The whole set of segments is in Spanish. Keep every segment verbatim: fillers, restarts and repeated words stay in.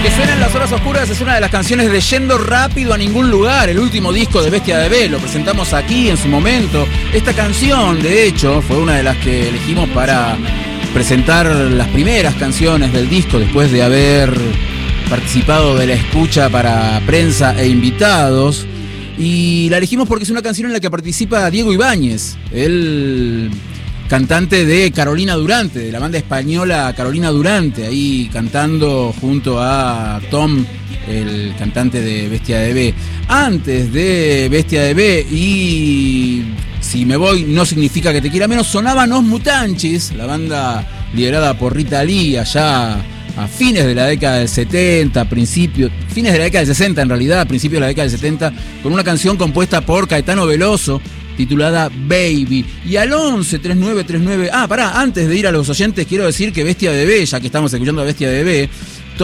Que suena en las horas oscuras es una de las canciones de Yendo Rápido a Ningún Lugar, el último disco de Bestia de B. Lo presentamos aquí en su momento. Esta canción, de hecho, fue una de las que elegimos para presentar las primeras canciones del disco después de haber participado de la escucha para prensa e invitados. Y la elegimos porque es una canción en la que participa Diego Ibáñez, el cantante de Carolina Durante, de la banda española Carolina Durante, ahí cantando junto a Tom, el cantante de Bestia de B. Antes de Bestia de B y Si me voy no significa que te quiera menos, sonaban Os Mutanchis, la banda liderada por Rita Lee allá a fines de la década del setenta, principios, fines de la década del sesenta en realidad, principios de la década del setenta, con una canción compuesta por Caetano Veloso, titulada Baby. Y al once treinta y nueve treinta y nueve... Ah, pará, antes de ir a los oyentes, quiero decir que Bestia de B, ya que estamos escuchando a Bestia de B,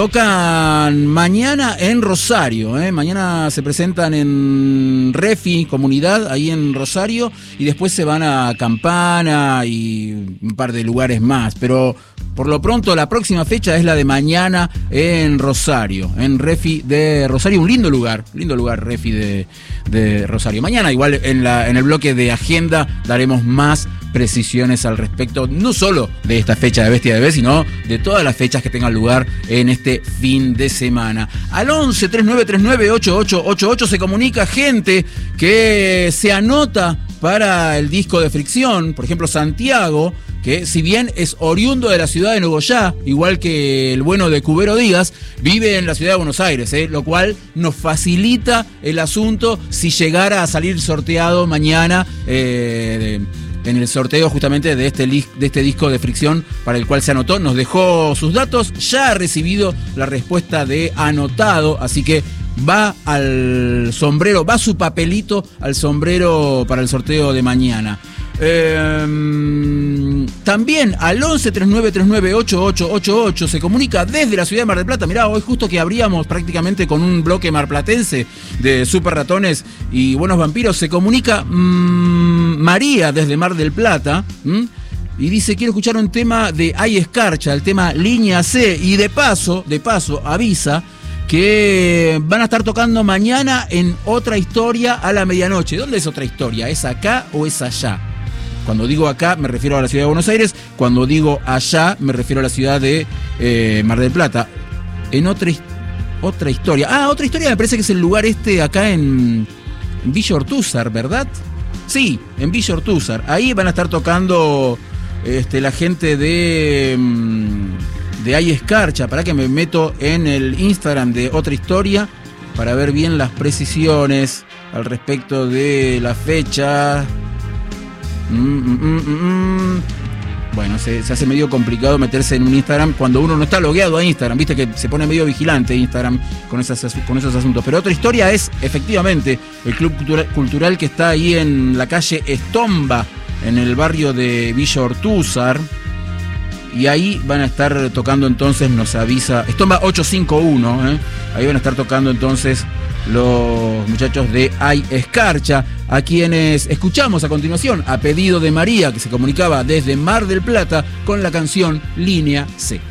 tocan mañana en Rosario, ¿eh? Mañana se presentan en Refi, Comunidad, ahí en Rosario, y después se van a Campana y un par de lugares más. Pero por lo pronto la próxima fecha es la de mañana en Rosario, en Refi de Rosario, un lindo lugar, lindo lugar Refi de, de Rosario. Mañana igual en, la, en el bloque de agenda daremos más precisiones al respecto, no solo de esta fecha de Bestia de B, sino de todas las fechas que tengan lugar en este fin de semana. Al once treinta y nueve treinta y nueve ochenta y ocho ochenta y ocho se comunica gente que se anota para el disco de Fricción, por ejemplo Santiago, que si bien es oriundo de la ciudad de Nogoyá, igual que el bueno de Cubero Díaz, vive en la ciudad de Buenos Aires, ¿eh? Lo cual nos facilita el asunto si llegara a salir sorteado mañana eh, de, en el sorteo justamente de este, de este disco de Fricción para el cual se anotó. Nos dejó sus datos, ya ha recibido la respuesta de anotado, así que va al sombrero, va su papelito al sombrero para el sorteo de mañana. Eh, también al once treinta y nueve treinta y nueve ochenta y ocho ochenta y ocho se comunica desde la ciudad de Mar del Plata. Mirá, hoy justo que abríamos prácticamente con un bloque marplatense de Super Ratones y Buenos Vampiros, se comunica mmm, María desde Mar del Plata, ¿m? Y dice, quiero escuchar un tema de Hay Escarcha, el tema Línea C, y de paso, de paso avisa que van a estar tocando mañana en Otra Historia a la medianoche. ¿Dónde es Otra Historia? ¿Es acá o es allá? Cuando digo acá me refiero a la ciudad de Buenos Aires, cuando digo allá me refiero a la ciudad de eh, Mar del Plata. En otra, otra historia. Ah, Otra Historia me parece que es el lugar este acá en Villa Ortúzar, ¿verdad? Sí, en Villa Ortúzar. Ahí van a estar tocando este, la gente de... de Hay Escarcha. Para que me meto en el Instagram de Otra Historia para ver bien las precisiones al respecto de la fecha. Mm, mm, mm, mm. Bueno, se, se hace medio complicado meterse en un Instagram cuando uno no está logueado a Instagram. Viste que se pone medio vigilante Instagram con, esas, con esos asuntos. Pero Otra Historia es efectivamente el club cultural, cultural que está ahí en la calle Estomba, en el barrio de Villa Ortúzar. Y ahí van a estar tocando entonces, nos avisa, Estomba ochocientos cincuenta y uno, ¿eh? Ahí van a estar tocando entonces los muchachos de Hay Escarcha, a quienes escuchamos a continuación, a pedido de María, que se comunicaba desde Mar del Plata con la canción Línea C.